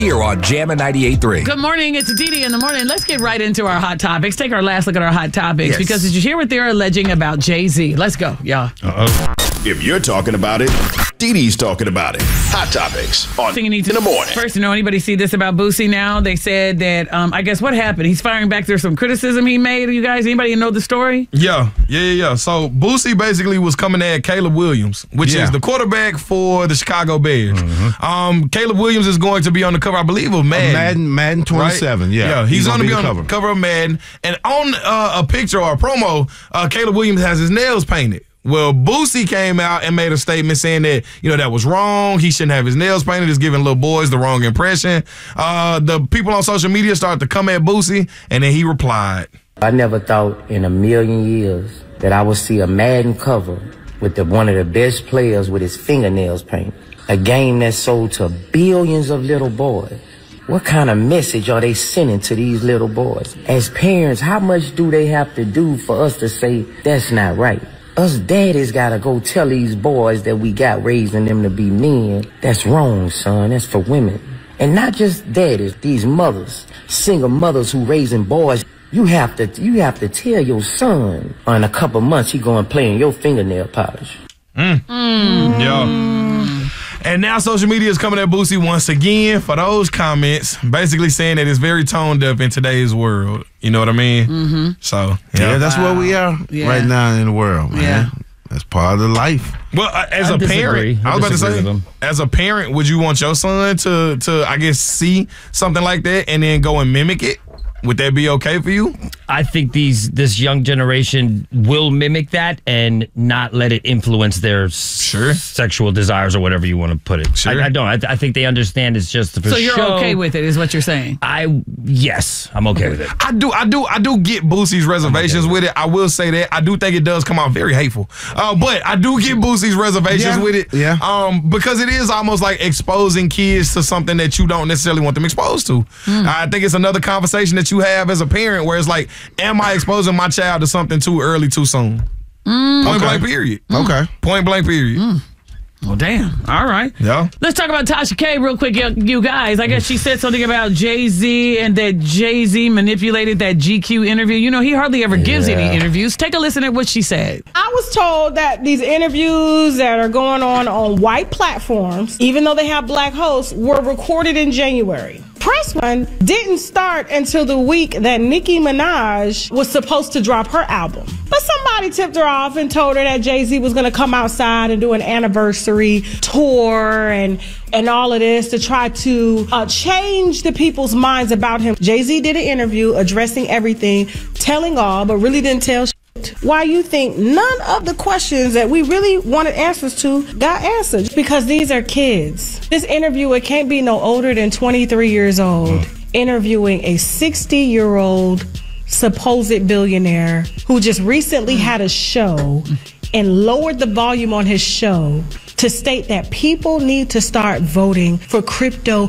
Here on Jammin' 98.3. Good morning. It's Didi in the morning. Let's get right into our hot topics. Take our last look at our hot topics because did you hear what they're alleging about Jay-Z? Let's go, y'all. If you're talking about it, Didi's talking about it. Hot topics on in the morning. First, anybody see this about Boosie now? They said that, I guess what happened? He's firing back. There's some criticism he made. You guys, anybody know the story? Yeah. So Boosie basically was coming at Caleb Williams, which is the quarterback for the Chicago Bears. Caleb Williams is going to be on the cover, I believe, of Madden. Madden 27, right? Yeah, he's going to be on the cover of Madden. And on a picture or a promo, Caleb Williams has his nails painted. Well, Boosie came out and made a statement saying that, that was wrong. He shouldn't have his nails painted. It's giving little boys the wrong impression. The people on social media started to come at Boosie, and then he replied. I never thought in a million years that I would see a Madden cover with one of the best players with his fingernails painted. A game that sold to billions of little boys. What kind of message are they sending to these little boys? As parents, how much do they have to do for us to say that's not right? Us daddies gotta go tell these boys that we got raising them to be men. That's wrong, son. That's for women. And not just daddies, these mothers, single mothers who raising boys. You have to tell your son in a couple months he going to play in your fingernail polish. And now social media is coming at Boosie once again for those comments, basically saying that it's very tone deaf in today's world. You know what I mean? Mm-hmm. So, that's where we are right now in the world, man. Yeah. That's part of the life. Well, as a parent, I was about to say, as a parent, would you want your son to I guess, see something like that and then go and mimic it? Would that be okay for you? I think this young generation will mimic that and not let it influence their sexual desires or whatever you want to put it. Sure. I don't. I think they understand it's just for show. So you're okay with it, is what you're saying? Yes, I'm okay with it. I do get Boosie's reservations with it. I will say that. I do think it does come out very hateful. But I do get Boosie's reservations with it. Yeah. Because it is almost like exposing kids to something that you don't necessarily want them exposed to. I think it's another conversation that you have as a parent where it's like, am I exposing my child to something too early, too soon? Point blank period. Okay. Point blank period. Well, damn. All right. Yeah. Let's talk about Tasha K real quick, you guys. I guess she said something about Jay-Z and that Jay-Z manipulated that GQ interview. He hardly ever gives any interviews. Take a listen at what she said. I was told that these interviews that are going on white platforms, even though they have black hosts, were recorded in January. Press run didn't start until the week that Nicki Minaj was supposed to drop her album. But somebody tipped her off and told her that Jay-Z was going to come outside and do an anniversary tour and all of this to try to change the people's minds about him. Jay-Z did an interview addressing everything, telling all, but really didn't tell why you think none of the questions that we really wanted answers to got answered. Because these are kids. This interviewer can't be no older than 23 years old interviewing a 60-year-old supposed billionaire who just recently had a show and lowered the volume on his show to state that people need to start voting for crypto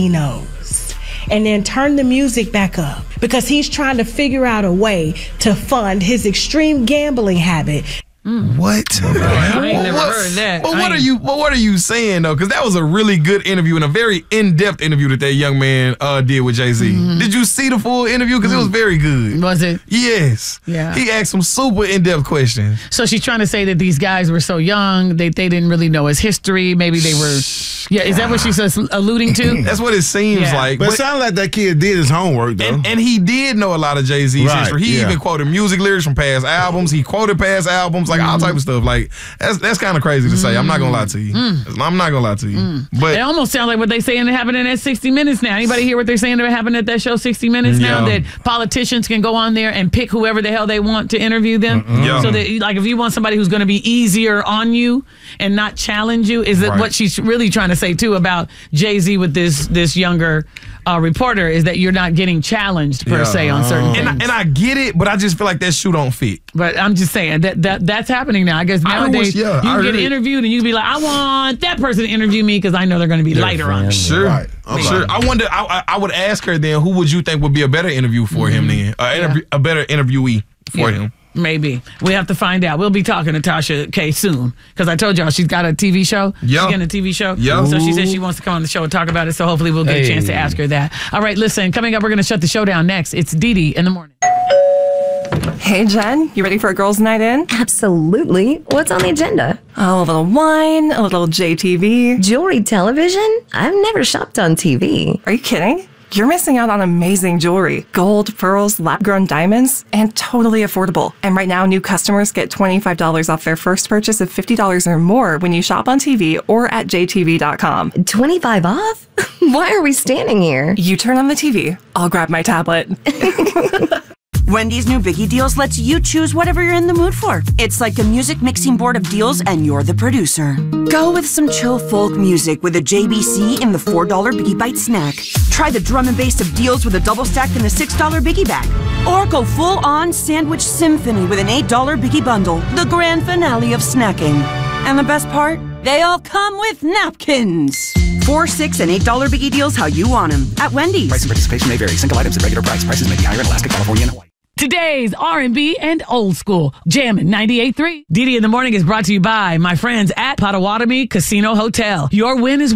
casinos and then turn the music back up because he's trying to figure out a way to fund his extreme gambling habit. What? I ain't never heard that. But what are you saying though? Because that was a really good interview and a very in-depth interview that young man did with Jay-Z. Did you see the full interview? Because it was very good. Was it? Yes. Yeah. He asked some super in-depth questions. So she's trying to say that these guys were so young, they didn't really know his history. Maybe they were. Yeah, is that what she's alluding to? That's what it seems like. But it sounded like that kid did his homework though. And he did know a lot of Jay-Z's history. He even quoted music lyrics from past albums. He quoted past albums. Like all type of stuff. Like that's kind of crazy to say. I'm not gonna lie to you. I'm not gonna lie to you. But it almost sounds like what they saying happening at 60 Minutes now. Anybody hear what they're saying that happened at that show 60 Minutes now? That politicians can go on there and pick whoever the hell they want to interview them. So that like if you want somebody who's gonna be easier on you and not challenge you, is that what she's really trying to say too about Jay-Z with this younger reporter is that you're not getting challenged per se on certain things. And I get it, but I just feel like that shoe don't fit. But I'm just saying that's happening now. I guess nowadays you get interviewed and you be like, I want that person to interview me because I know they're going to be lighter on me. Sure. Right. Okay. Sure. I wonder, I would ask her then, who would you think would be a better interview for him then? A better interviewee? for him. Maybe. We have to find out. We'll be talking to Tasha K soon because I told y'all she's got a TV show. Yeah. She's getting a TV show. Yeah. So she said she wants to come on the show and talk about it. So hopefully we'll get a chance to ask her that. All right, listen, coming up, we're going to shut the show down next. It's Dee Dee in the morning. Hey, Jen, you ready for a girls' night in? Absolutely. What's on the agenda? Oh, a little wine, a little JTV. Jewelry television? I've never shopped on TV. Are you kidding? You're missing out on amazing jewelry. Gold, pearls, lab-grown diamonds, and totally affordable. And right now, new customers get $25 off their first purchase of $50 or more when you shop on TV or at jtv.com. 25 off? Why are we standing here? You turn on the TV. I'll grab my tablet. Wendy's new Biggie Deals lets you choose whatever you're in the mood for. It's like a music mixing board of deals, and you're the producer. Go with some chill folk music with a JBC in the $4 Biggie Bite snack. Try the drum and bass of deals with a double stack in the $6 Biggie bag. Or go full-on sandwich symphony with an $8 Biggie bundle, the grand finale of snacking. And the best part? They all come with napkins. $4, $6, and $8 Biggie Deals how you want them at Wendy's. Price and participation may vary. Single items at regular price. Prices may be higher in Alaska, California, and Hawaii. Today's R&B and old school. Jammin' 98.3. Dee Dee in the morning is brought to you by my friends at Potawatomi Casino Hotel. Your win is